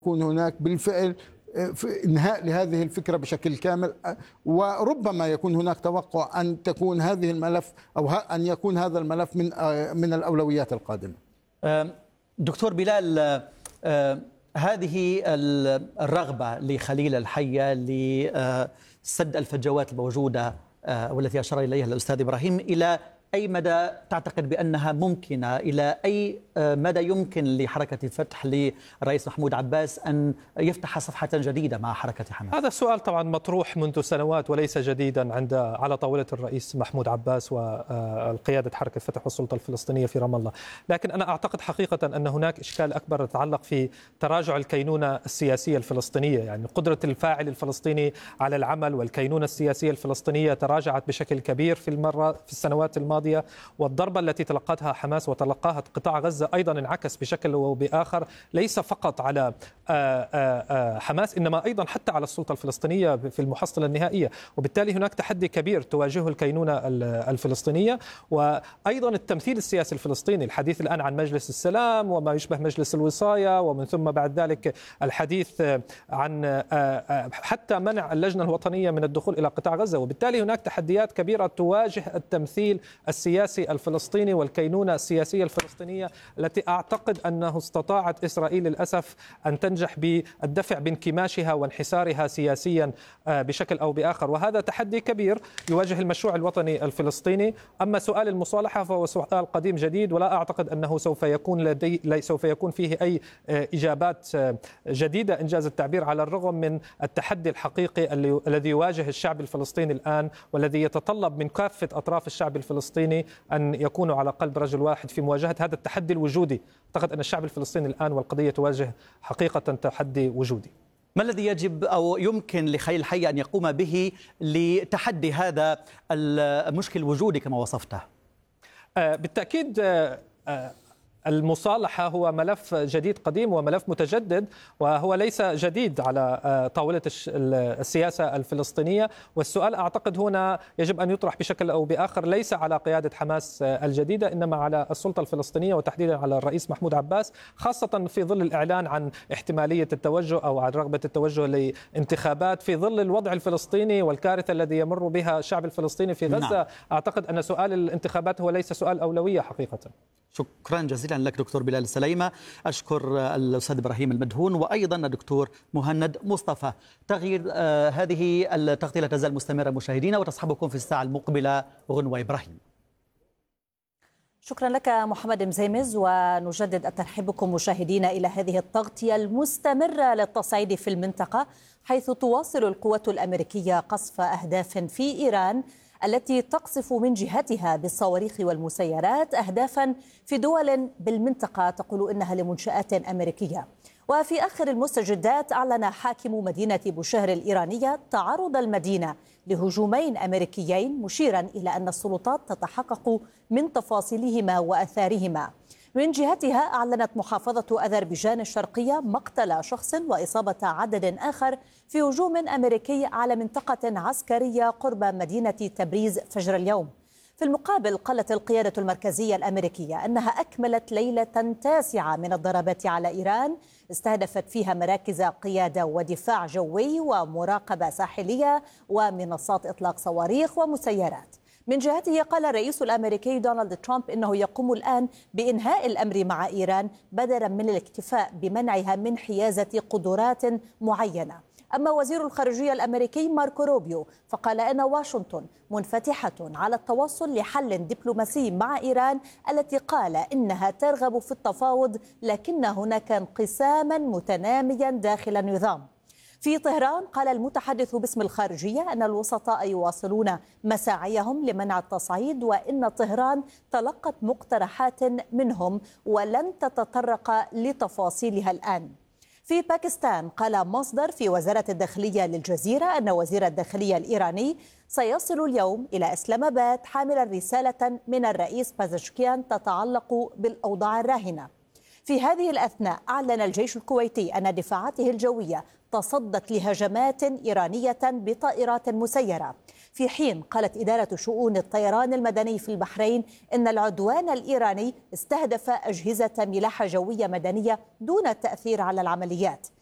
يكون هناك بالفعل في انهاء لهذه الفكره بشكل كامل، وربما يكون هناك توقع ان تكون هذه الملف او ان يكون هذا الملف من الاولويات القادمه. دكتور بلال، هذه الرغبه لخليل الحيه لسد الفجوات الموجوده والتي اشار اليها الاستاذ ابراهيم، الى أي مدى تعتقد بأنها ممكنة؟ إلى أي مدى يمكن لحركة الفتح للرئيس محمود عباس أن يفتح صفحة جديدة مع حركة حماس؟ هذا السؤال طبعا مطروح منذ سنوات وليس جديدا على طاولة الرئيس محمود عباس والقيادة حركة فتح والسلطة الفلسطينية في رام الله. لكن أنا أعتقد حقيقة أن هناك إشكال أكبر يتعلق في تراجع الكينونة السياسية الفلسطينية، يعني قدرة الفاعل الفلسطيني على العمل والكينونة السياسية الفلسطينية تراجعت بشكل كبير في السنوات الماضية، والضربة التي تلقتها حماس وتلقاها قطاع غزة أيضا انعكس بشكل أو بآخر ليس فقط على حماس إنما أيضا حتى على السلطة الفلسطينية في المحصلة النهائية. وبالتالي هناك تحدي كبير تواجهه الكينونة الفلسطينية، وأيضا التمثيل السياسي الفلسطيني. الحديث الآن عن مجلس السلام وما يشبه مجلس الوصاية، ومن ثم بعد ذلك الحديث عن حتى منع اللجنة الوطنية من الدخول إلى قطاع غزة. وبالتالي هناك تحديات كبيرة تواجه التمثيل السياسي الفلسطيني والكينونة السياسية الفلسطينية التي أعتقد أنه استطاعت إسرائيل للأسف أن تنجح بالدفع بانكماشها وانحسارها سياسيا بشكل أو بآخر، وهذا تحدي كبير يواجه المشروع الوطني الفلسطيني. أما سؤال المصالحة فهو سؤال قديم جديد، ولا أعتقد أنه سوف يكون فيه أي إجابات جديدة إنجاز التعبير، على الرغم من التحدي الحقيقي الذي يواجه الشعب الفلسطيني الآن، والذي يتطلب من كافة أطراف الشعب الفلسطيني أن يكونوا على قلب رجل واحد في مواجهة هذا التحدي الوجودي. أعتقد أن الشعب الفلسطيني الآن والقضية تواجه حقيقة تحدي وجودي. ما الذي يجب أو يمكن لخليل الحية أن يقوم به لتحدي هذا المشكل الوجودي كما وصفته؟ بالتأكيد المصالحة هو ملف جديد قديم وملف متجدد، وهو ليس جديد على طاولة السياسة الفلسطينية. والسؤال أعتقد هنا يجب أن يطرح بشكل أو بآخر ليس على قيادة حماس الجديدة، إنما على السلطة الفلسطينية وتحديدا على الرئيس محمود عباس، خاصة في ظل الإعلان عن احتمالية التوجه أو عن رغبة التوجه لانتخابات في ظل الوضع الفلسطيني والكارثة الذي يمر بها الشعب الفلسطيني في غزة. نعم. أعتقد أن سؤال الانتخابات هو ليس سؤال أولوية حقيقة. شكرا جزيلا لك دكتور بلال السليمة. أشكر الأستاذ إبراهيم المدهون وأيضا الدكتور مهند مصطفى. تغيير هذه التغطية لا تزال مستمرة مشاهدينا، وتصحبكم في الساعة المقبلة غنوة إبراهيم. شكرا لك محمد مزيمز، ونجدد الترحيب بكم مشاهدينا إلى هذه التغطية المستمرة للتصعيد في المنطقة، حيث تواصل القوات الأمريكية قصف أهداف في إيران التي تقصف من جهتها بالصواريخ والمسيرات أهدافا في دول بالمنطقة تقول إنها لمنشآت أمريكية. وفي آخر المستجدات أعلن حاكم مدينة بوشهر الإيرانية تعرض المدينة لهجومين أمريكيين، مشيرا إلى أن السلطات تتحقق من تفاصيلهما وأثارهما. من جهتها أعلنت محافظة أذربيجان الشرقية مقتل شخص وإصابة عدد آخر في هجوم أمريكي على منطقة عسكرية قرب مدينة تبريز فجر اليوم. في المقابل قالت القيادة المركزية الأمريكية أنها أكملت ليلة تاسعة من الضربات على إيران استهدفت فيها مراكز قيادة ودفاع جوي ومراقبة ساحلية ومنصات إطلاق صواريخ ومسيرات. من جهته قال الرئيس الأمريكي دونالد ترامب إنه يقوم الآن بإنهاء الأمر مع إيران بدلا من الاكتفاء بمنعها من حيازة قدرات معينة. أما وزير الخارجية الأمريكي ماركو روبيو فقال إن واشنطن منفتحة على التوصل لحل دبلوماسي مع إيران التي قال إنها ترغب في التفاوض، لكن هناك انقساما متناميا داخل النظام. في طهران قال المتحدث باسم الخارجية أن الوسطاء يواصلون مساعيهم لمنع التصعيد، وإن طهران تلقت مقترحات منهم ولن تتطرق لتفاصيلها الآن. في باكستان قال مصدر في وزارة الداخلية للجزيرة أن وزير الداخلية الإيراني سيصل اليوم إلى إسلام آباد حاملا رسالة من الرئيس بازشكيان تتعلق بالأوضاع الراهنة. في هذه الأثناء أعلن الجيش الكويتي أن دفاعاته الجوية تصدت لهجمات إيرانية بطائرات مسيرة، في حين قالت إدارة شؤون الطيران المدني في البحرين إن العدوان الإيراني استهدف أجهزة ملاحة جوية مدنية دون التأثير على العمليات.